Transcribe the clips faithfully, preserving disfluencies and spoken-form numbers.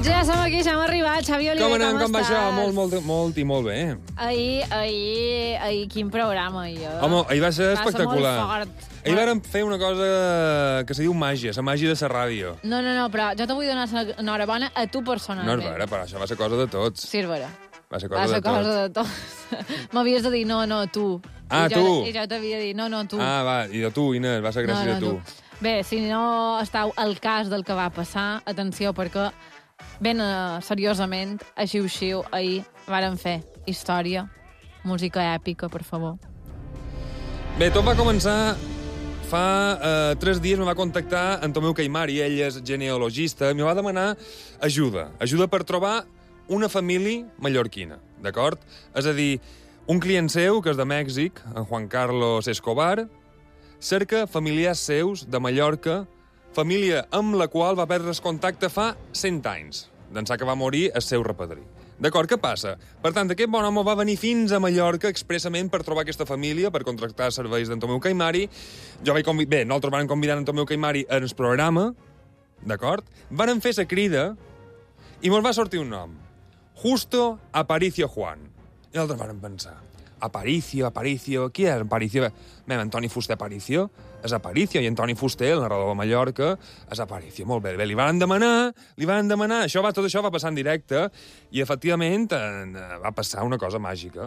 Ja som aquí, ja hem arribat. Xavi Oliver, com, com, com va estàs? això? Molt, molt, molt i molt bé. Ahir, ahir, ahir, quin programa, jo. Home, ahir va ser espectacular. Va ser molt fort. Ahir vàrem fer una cosa que se diu màgia, la màgia de la ràdio. No, no, no, però jo te vull donar enhorabona a tu personalment. No, és vera, però això va ser cosa de tots. Sí, és vera. Va ser cosa, va ser de, cosa tots. de tots. M'havies de dir no, no, tu. Ah, I tu. Jo, I jo t'havia de dir no, no, tu. Ah, va, i de tu, Inés, va ser gràcies no, no, a tu. tu. Bé, si no estàu al cas del que va passar, atenció, perquè ben uh, seriosament, així o així, ahir vàrem fer història, música èpica, per favor. Bé, tot va començar fa eh, tres dies, me va contactar en Tomeu Caimari, ell és genealogista, i me va demanar ajuda, ajuda per trobar una família mallorquina, d'acord? És a dir, un client seu, que és de Mèxic, en Juan Carlos Escobar, cerca familiars seus de Mallorca, família amb la qual va perdre el contacte fa cent anys, d'ençà que va morir el seu repadrí. D'acord, què passa? Per tant, aquest bon home va venir fins a Mallorca expressament per trobar aquesta família, per contractar serveis d'en Tomeu Caimari. Jo vaig convidar... Bé, nosaltres vam convidar en Tomeu Caimari en el programa, d'acord? Varen fer la crida i mos va sortir un nom. Justo Aparicio Juan. I nosaltres vam pensar, Aparicio, Aparicio, qui és Aparicio? Bé, Antoni Fuster Aparicio és Aparicio, i Antoni Fuster, el narrador de Mallorca, és Aparicio. Molt bé, bé, li van demanar, li van demanar, això va, tot això va passar en directe, i efectivament eh, va passar una cosa màgica.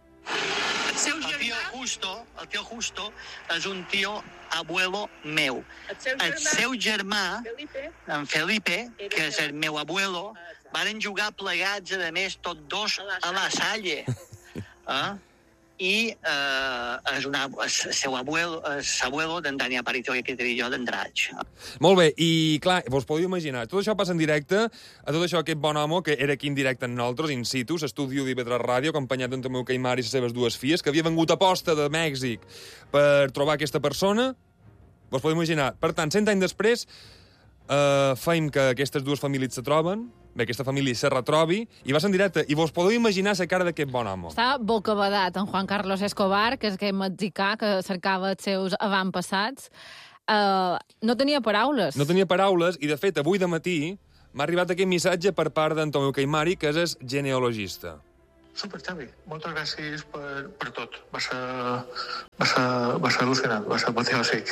El seu germà... El tio Justo, el tio Justo és un tio abuelo meu. El seu germà, el seu germà Felipe, en Felipe, que és el meu abuelo, varen jugar plegats, a més, tots dos a la Salle. Eh? I eh, és una, el seu abuelo, el abuelo d'en Dani Aparicio, que diria jo, d'Andraig. Molt bé, i clar, vos podeu imaginar, tot això passa en directe, a tot això aquest bon home, que era aquí en directe amb nosaltres, in situ, l'estudi d'I V tres Ràdio, acompanyat d'en Tomeu Caimari i les seves dues filles, que havia vengut a posta de Mèxic per trobar aquesta persona, vos podeu imaginar. Per tant, cent anys després, eh, feim que aquestes dues famílies se troben, bé, aquesta família se retrobi, i va ser en directe, i vos podeu imaginar la cara d'aquest bon home. Estava bocabadat en Juan Carlos Escobar, que és aquest mexicà que cercava els seus avantpassats. Uh, no tenia paraules. No tenia paraules, i de fet, avui de matí m'ha arribat aquest missatge per part d'en Tomeu Caimari, que és el genealogista. Super, Xavi. Moltes gràcies per, per tot. Va ser, va ser, va ser al·lucinant, va ser apoteòsic.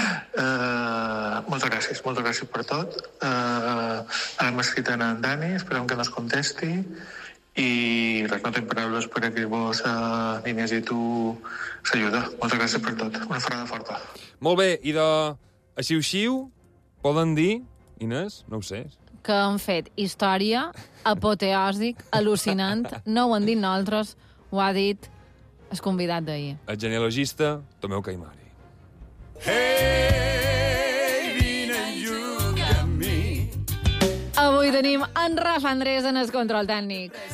Uh, moltes gràcies, moltes gràcies per tot. Uh, ara hem escrit en Dani, esperem que ens contesti, i res, no tinc paraules per agrair-vos a Inés i tu l'ajuda. Moltes gràcies per tot. Una ferrada forta. Molt bé, i de així-xiu poden dir, Inés, no ho sé, que han fet història, apoteòsic, al·lucinant. No ho han dit nosaltres, ho ha dit el convidat d'ahir. El genealogista Tomeu Caimari. Hey, vine i juga amb mi. Avui tenim en Rafa Andrés en el control tècnic.